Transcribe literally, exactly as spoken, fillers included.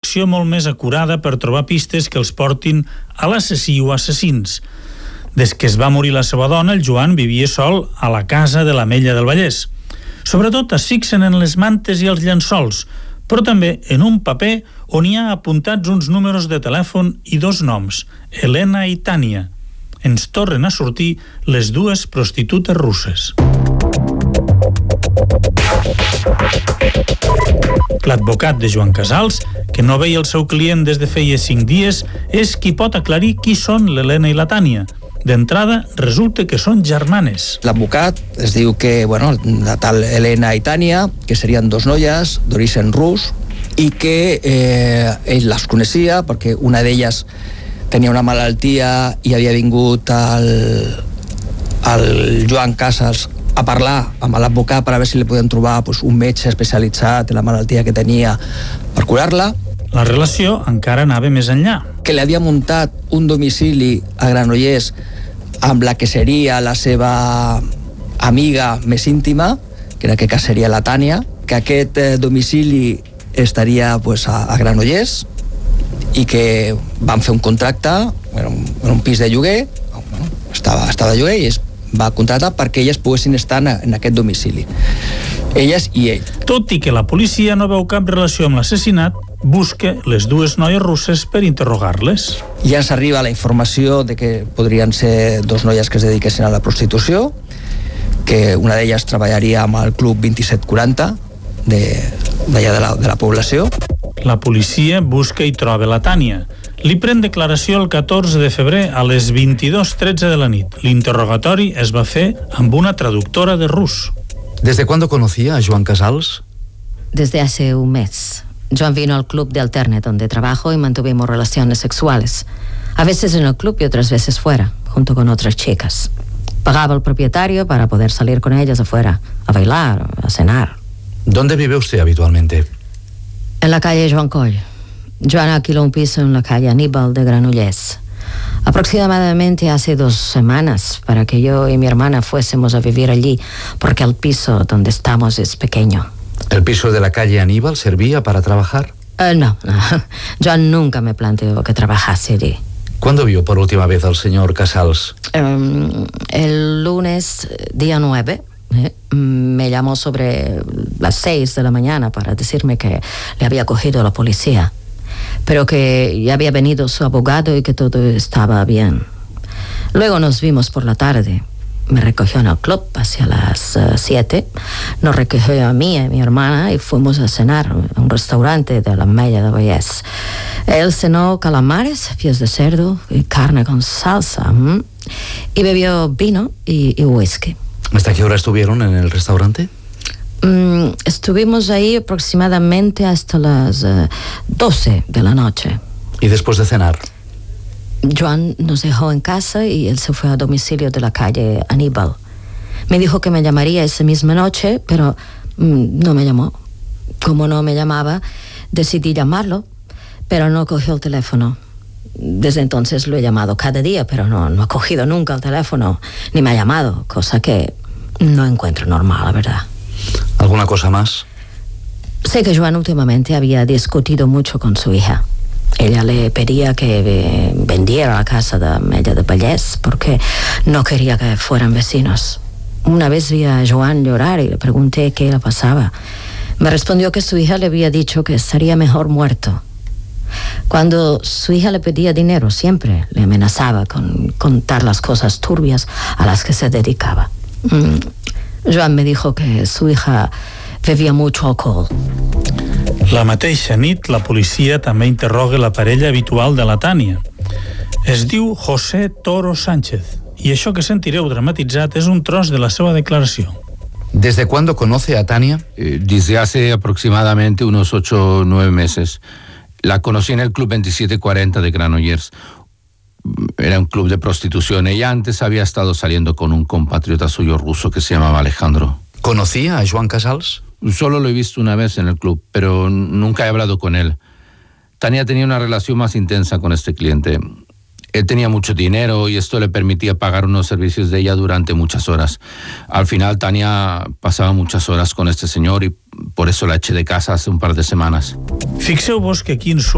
detecció molt més acurada per trobar pistes que els portin a l'assassí o assassins. Des que es va morir la seva dona, el Joan vivia sol a la casa de l'Ametlla del Vallès. Sobretot es fixen en les mantes i els llençols, però també en un paper on hi ha apuntats uns números de telèfon i dos noms, Helena i Tània. Ens tornen a sortir les dues prostitutes russes. L'advocat de Joan Casals, que no veia el seu client des de feia cinc dies, és qui pot aclarir qui són l'Helena i la Tània. D'entrada, resulta que són germanes. L'advocat es diu que, bueno, la tal Helena i Tània, que serien dos noies d'origen rus, i que eh, ell les coneixia perquè una d'elles tenia una malaltia i havia vingut al, al Joan Casals a parlar amb l'advocat per a veure si li podien trobar pues, un metge especialitzat en la malaltia que tenia per curar-la. La relació encara anava més enllà. Que li havia muntat un domicili a Granollers amb la que seria la seva amiga més íntima, que en aquest cas seria la Tània, que aquest eh, domicili estaria pues, a, a Granollers i que van fer un contracte, era un, era un pis de lloguer, bueno, estava, estava de lloguer i es va contractar perquè elles poguessin estar en, en aquest domicili. Elles i ell. Tot i que la policia no veu cap relació amb l'assassinat, busca les dues noies russes per interrogar-les. Ja ens arriba la informació de que podrien ser dos noies que es dediquessin a la prostitució, que una d'elles treballaria amb el club vint-i-set quaranta d'allà de, la, de la població. La policia busca i troba la Tània. Li pren declaració el catorze de febrer a les vint-i-dos tretze de la nit. L'interrogatori es va fer amb una traductora de rus. ¿Desde cuándo conocía a Joan Casals? Desde hace un mes. Joan vino al club de Alternet donde trabajo y mantuvimos relaciones sexuales. A veces en el club y otras veces fuera, junto con otras chicas. Pagaba al propietario para poder salir con ellas afuera, a bailar, a cenar. ¿Dónde vive usted habitualmente? En la calle Joan Coll. Joan alquiló un piso en la calle Aníbal de Granollers. Aproximadamente hace dos semanas para que yo y mi hermana fuésemos a vivir allí, porque el piso donde estamos es pequeño. ¿El piso de la calle Aníbal servía para trabajar? Uh, no, no, Joan nunca me planteó que trabajase allí. ¿Cuándo vio por última vez al señor Casals? Um, el lunes, día nueve, eh, me llamó sobre las seis de la mañana para decirme que le había cogido la policía, pero que ya había venido su abogado y que todo estaba bien. Luego nos vimos por la tarde. Me recogió en el club hacia las uh, siete. Nos recogió a mí y a mi hermana y fuimos a cenar a un restaurante de la Ametlla del Vallès. Él cenó calamares, pies de cerdo y carne con salsa. ¿m? Y bebió vino y, y whisky. ¿Hasta qué hora estuvieron en el restaurante? Mm, estuvimos ahí aproximadamente hasta las uh, doce de la noche. ¿Y después de cenar? Joan nos dejó en casa y él se fue a domicilio de la calle Aníbal. Me dijo que me llamaría esa misma noche, pero mm, no me llamó. Como no me llamaba, decidí llamarlo, pero no cogió el teléfono. Desde entonces lo he llamado cada día, pero no, no ha cogido nunca el teléfono, ni me ha llamado, cosa que no encuentro normal, la verdad. ¿Alguna cosa más? Sé que Joan últimamente había discutido mucho con su hija. Ella le pedía que vendiera la casa de Ametlla del Vallès porque no quería que fueran vecinos. Una vez vi a Joan llorar y le pregunté qué le pasaba. Me respondió que su hija le había dicho que estaría mejor muerto. Cuando su hija le pedía dinero, siempre le amenazaba con contar las cosas turbias a las que se dedicaba. Mm. Joan me dijo que su hija bebia mucho alcohol. La mateixa nit, la policia també interroga la parella habitual de la Tània. Es diu José Toro Sánchez, i això que sentireu dramatitzat és un tros de la seva declaració. ¿Desde cuándo conoce a Tània? Eh, desde hace aproximadamente unos ocho o nueve meses. La conocí en el club veintisiete cuarenta de Granollers. Era un club de prostitución. Ella antes había estado saliendo con un compatriota suyo ruso que se llamaba Alejandro. ¿Conocía a Joan Casals? Solo lo he visto una vez en el club, pero nunca he hablado con él. Tània tenía una relación más intensa con este cliente. Él tenía mucho dinero y esto le permitía pagar unos servicios de ella durante muchas horas. Al final Tània pasaba muchas horas con este señor y por eso la eché de casa hace un par de semanas. Fixeu-vos que aquí en